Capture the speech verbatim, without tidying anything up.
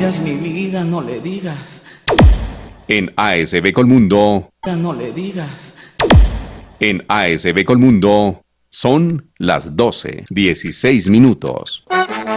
digas mi vida, no le digas. En A S B Colmundo. No le digas. En A S B Colmundo son las doce, dieciséis minutos.